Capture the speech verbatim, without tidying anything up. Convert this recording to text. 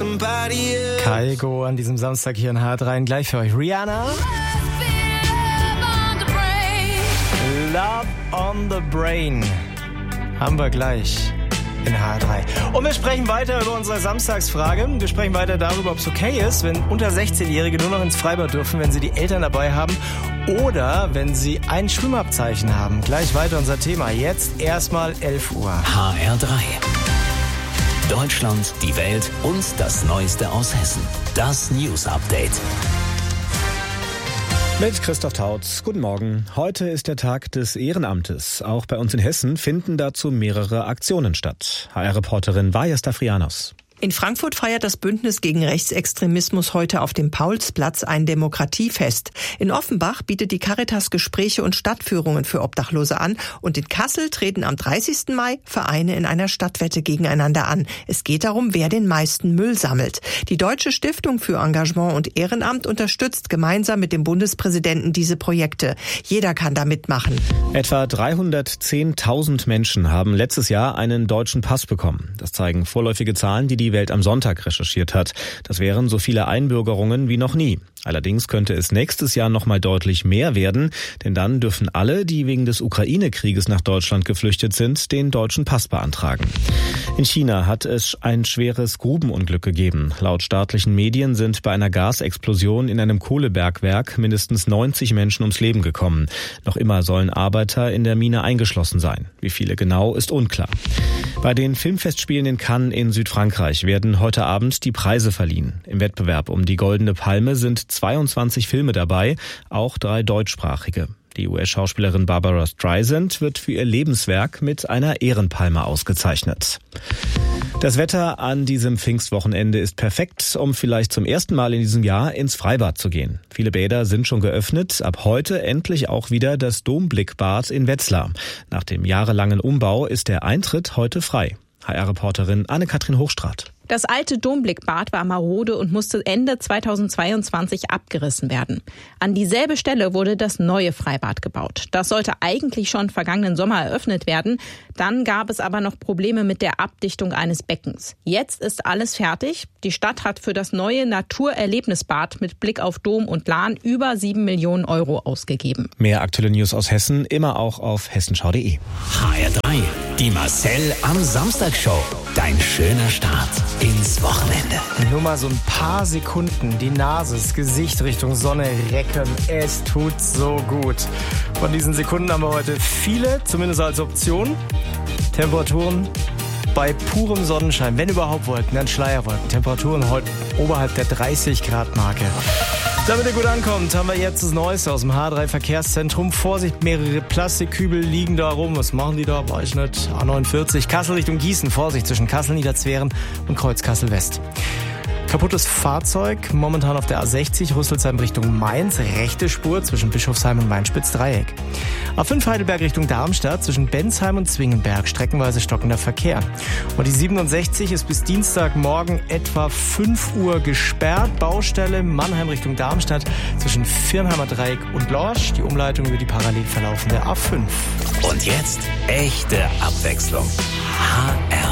Kygo an diesem Samstag hier in H drei. Gleich für euch Rihanna. Love on the Brain. Haben wir gleich in H drei. Und wir sprechen weiter über unsere Samstagsfrage. Wir sprechen weiter darüber, ob es okay ist, wenn unter sechzehnjährige nur noch ins Freibad dürfen, wenn sie die Eltern dabei haben oder wenn sie ein Schwimmabzeichen haben. Gleich weiter unser Thema. Jetzt erstmal elf Uhr. H R drei. Deutschland, die Welt und das Neueste aus Hessen. Das News Update. Mit Christoph Tautz. Guten Morgen. Heute ist der Tag des Ehrenamtes. Auch bei uns in Hessen finden dazu mehrere Aktionen statt. H R-Reporterin Vaja Stafrianos. In Frankfurt feiert das Bündnis gegen Rechtsextremismus heute auf dem Paulsplatz ein Demokratiefest. In Offenbach bietet die Caritas Gespräche und Stadtführungen für Obdachlose an. Und in Kassel treten am dreißigsten Mai Vereine in einer Stadtwette gegeneinander an. Es geht darum, wer den meisten Müll sammelt. Die Deutsche Stiftung für Engagement und Ehrenamt unterstützt gemeinsam mit dem Bundespräsidenten diese Projekte. Jeder kann da mitmachen. Etwa dreihundertzehntausend Menschen haben letztes Jahr einen deutschen Pass bekommen. Das zeigen vorläufige Zahlen, die die Welt am Sonntag recherchiert hat. Das wären so viele Einbürgerungen wie noch nie. Allerdings könnte es nächstes Jahr noch mal deutlich mehr werden, denn dann dürfen alle, die wegen des Ukraine-Krieges nach Deutschland geflüchtet sind, den deutschen Pass beantragen. In China hat es ein schweres Grubenunglück gegeben. Laut staatlichen Medien sind bei einer Gasexplosion in einem Kohlebergwerk mindestens neunzig Menschen ums Leben gekommen. Noch immer sollen Arbeiter in der Mine eingeschlossen sein. Wie viele genau, ist unklar. Bei den Filmfestspielen in Cannes in Südfrankreich werden heute Abend die Preise verliehen. Im Wettbewerb um die Goldene Palme sind zweiundzwanzig Filme dabei, auch drei deutschsprachige. Die U S-Schauspielerin Barbara Streisand wird für ihr Lebenswerk mit einer Ehrenpalme ausgezeichnet. Das Wetter an diesem Pfingstwochenende ist perfekt, um vielleicht zum ersten Mal in diesem Jahr ins Freibad zu gehen. Viele Bäder sind schon geöffnet, ab heute endlich auch wieder das Domblickbad in Wetzlar. Nach dem jahrelangen Umbau ist der Eintritt heute frei. H R-Reporterin Anne-Kathrin Hochstraat. Das alte Domblickbad war marode und musste Ende zweitausendzweiundzwanzig abgerissen werden. An dieselbe Stelle wurde das neue Freibad gebaut. Das sollte eigentlich schon vergangenen Sommer eröffnet werden. Dann gab es aber noch Probleme mit der Abdichtung eines Beckens. Jetzt ist alles fertig. Die Stadt hat für das neue Naturerlebnisbad mit Blick auf Dom und Lahn über sieben Millionen Euro ausgegeben. Mehr aktuelle News aus Hessen immer auch auf hessenschau punkt de. H R drei. Die Marcel am Samstag Show. Dein schöner Start ins Wochenende. Nur mal so ein paar Sekunden die Nase, das Gesicht Richtung Sonne recken. Es tut so gut. Von diesen Sekunden haben wir heute viele, zumindest als Option. Temperaturen bei purem Sonnenschein, wenn überhaupt Wolken, dann Schleierwolken. Temperaturen heute oberhalb der dreißig Grad Marke. Damit ihr gut ankommt, haben wir jetzt das Neueste aus dem H drei Verkehrszentrum. Vorsicht, mehrere Plastikkübel liegen da rum. Was machen die da? Weiß ich nicht. A neunundvierzig, Kassel Richtung Gießen. Vorsicht zwischen Kassel, Niederzweren und Kreuz Kassel West. Kaputtes Fahrzeug, momentan auf der A sechzig, Rüsselsheim Richtung Mainz, rechte Spur zwischen Bischofsheim und Mainspitz-Dreieck. A fünf Heidelberg Richtung Darmstadt, zwischen Bensheim und Zwingenberg, streckenweise stockender Verkehr. Und die siebenundsechzig ist bis Dienstagmorgen etwa fünf Uhr gesperrt. Baustelle Mannheim Richtung Darmstadt, zwischen Viernheimer Dreieck und Lorsch, die Umleitung über die parallel verlaufende A fünf. Und jetzt echte Abwechslung. H R